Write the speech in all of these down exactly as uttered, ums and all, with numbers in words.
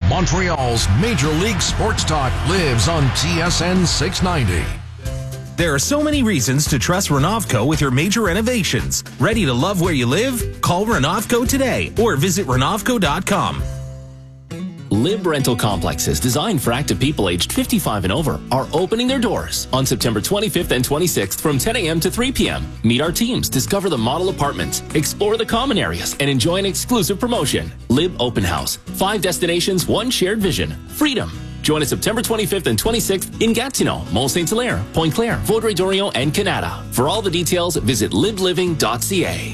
Montreal's Major League Sports Talk lives on T S N six ninety. There are so many reasons to trust Renovco with your major renovations. Ready to love where you live? Call Renovco today or visit Renovco dot com. Lib Rental Complexes, designed for active people aged fifty-five and over, are opening their doors on September twenty-fifth and twenty-sixth from ten a.m. to three p.m. Meet our teams, discover the model apartments, explore the common areas, and enjoy an exclusive promotion. Lib Open House. Five destinations, one shared vision. Freedom. Join us September twenty-fifth and twenty-sixth in Gatineau, Mont Saint Hilaire, Pointe Claire, Vaudreuil-Dorion, and Canada. For all the details, visit lib living dot c a.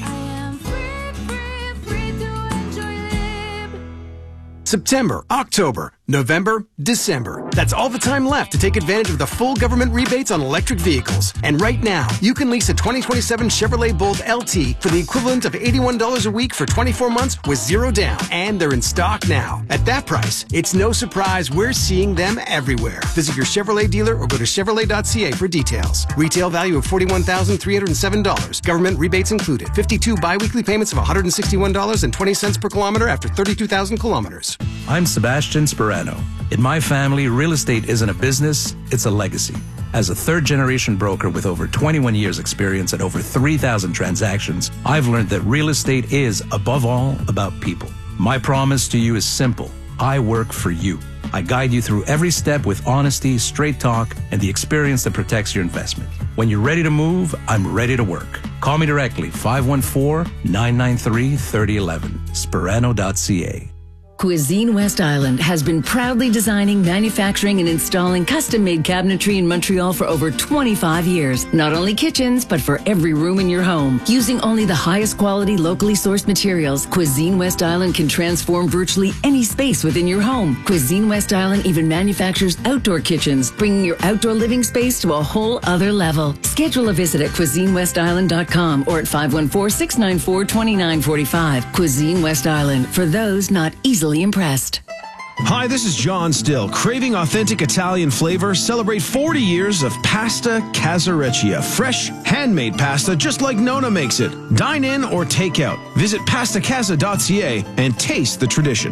September, October, November, December. That's all the time left to take advantage of the full government rebates on electric vehicles. And right now, you can lease a twenty twenty-seven Chevrolet Bolt L T for the equivalent of eighty-one dollars a week for twenty-four months with zero down. And they're in stock now. At that price, it's no surprise we're seeing them everywhere. Visit your Chevrolet dealer or go to chevrolet dot c a for details. Retail value of forty-one thousand three hundred seven dollars. Government rebates included. fifty-two biweekly payments of one hundred sixty-one dollars and twenty cents per kilometer after thirty-two thousand kilometers. I'm Sebastian Sperano. In my family, real estate isn't a business, it's a legacy. As a third-generation broker with over twenty-one years experience and over three thousand transactions, I've learned that real estate is, above all, about people. My promise to you is simple. I work for you. I guide you through every step with honesty, straight talk, and the experience that protects your investment. When you're ready to move, I'm ready to work. Call me directly, five one four, nine nine three, three oh one one, sperano dot c a. Cuisine West Island has been proudly designing, manufacturing, and installing custom-made cabinetry in Montreal for over twenty-five years. Not only kitchens, but for every room in your home. Using only the highest quality, locally sourced materials, Cuisine West Island can transform virtually any space within your home. Cuisine West Island even manufactures outdoor kitchens, bringing your outdoor living space to a whole other level. Schedule a visit at cuisine west island dot com or at five one four, six nine four, two nine four five. Cuisine West Island, for those not easily impressed. Hi, this is John Still. Craving authentic Italian flavor? Celebrate forty years of Pasta Casareccia. Fresh, handmade pasta just like Nona makes it. Dine in or take out. Visit pasta casa dot c a and taste the tradition.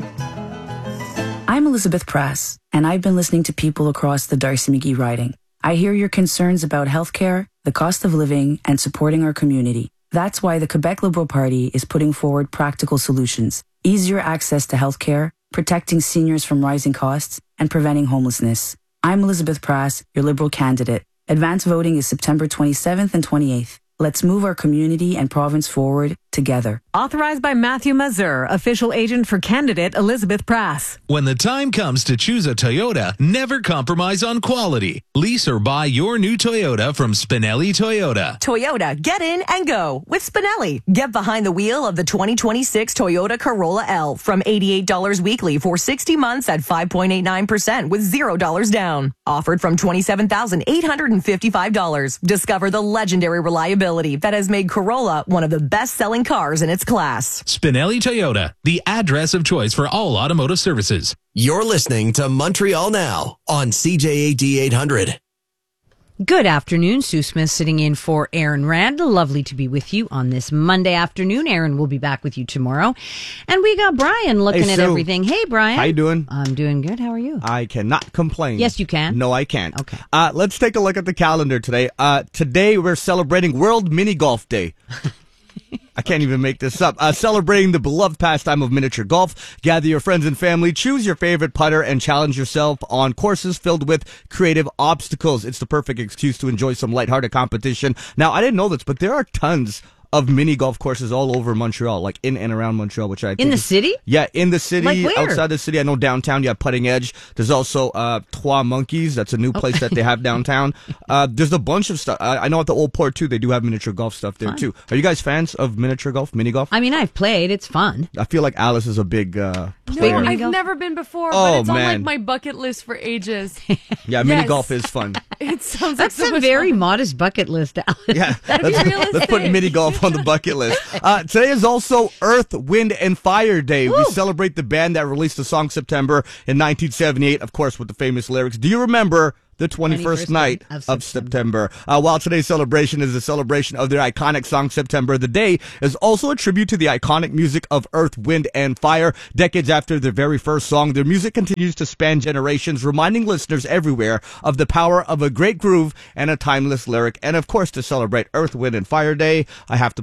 I'm Elizabeth Press, and I've been listening to people across the Darcy McGee riding. I hear your concerns about healthcare, the cost of living, and supporting our community. That's why the Quebec Liberal Party is putting forward practical solutions. Easier access to healthcare, protecting seniors from rising costs, and preventing homelessness. I'm Elizabeth Prass, your Liberal candidate. Advance voting is September twenty-seventh and twenty-eighth. Let's move our community and province forward together. Authorized by Matthew Mazur, official agent for candidate Elizabeth Prass. When the time comes to choose a Toyota, never compromise on quality. Lease or buy your new Toyota from Spinelli Toyota. Toyota, get in and go with Spinelli. Get behind the wheel of the twenty twenty-six Toyota Corolla L from eighty-eight dollars weekly for sixty months at five point eight nine percent with zero dollars down. Offered from twenty-seven thousand eight hundred fifty-five dollars. Discover the legendary reliability that has made Corolla one of the best-selling cars in its class. Spinelli Toyota, the address of choice for all automotive services. You're listening to Montreal Now on C J A D eight hundred. Good afternoon. Sue Smith sitting in for Aaron Randall. Lovely to be with you on this Monday afternoon. Aaron will be back with you tomorrow. And we got Brian looking hey, at Sue. everything. Hey, Brian. How you doing? I'm doing good. How are you? I cannot complain. Yes, you can. No, I can't. Okay. Uh, let's take a look at the calendar today. Uh, today we're celebrating World Mini Golf Day. I can't even make this up. Uh, celebrating the beloved pastime of miniature golf. Gather your friends and family, choose your favorite putter, and challenge yourself on courses filled with creative obstacles. It's the perfect excuse to enjoy some lighthearted competition. Now, I didn't know this, but there are tons of mini golf courses all over Montreal, like in and around Montreal, which I think In the is, city? Yeah, in the city, Like where? outside the city. I know downtown you have Putting Edge. There's also uh, Trois Monkeys. That's a new place that they have downtown. Uh, there's a bunch of stuff. I, I know at the Old Port, too, they do have miniature golf stuff there, Fun. too. Are you guys fans of miniature golf, mini golf? I mean, I've played. It's fun. I feel like Alice is a big uh, No, player. I've never been before, Oh, but it's on man. like my bucket list for ages. Yeah, mini Yes. golf is fun. It sounds That's like so a much very fun. modest bucket list, Alice. Yeah, That'd be let's, realistic. let's put mini golf on the bucket list. Uh, today is also Earth, Wind, and Fire Day. Woo. We celebrate the band that released the song September in nineteen seventy-eight, of course, with the famous lyrics. Do you remember the twenty-first night of of September. Uh, while today's celebration is a celebration of their iconic song September, the day is also a tribute to the iconic music of Earth, Wind, and Fire. Decades after their very first song, their music continues to span generations, reminding listeners everywhere of the power of a great groove and a timeless lyric. And of course, to celebrate Earth, Wind, and Fire Day, I have to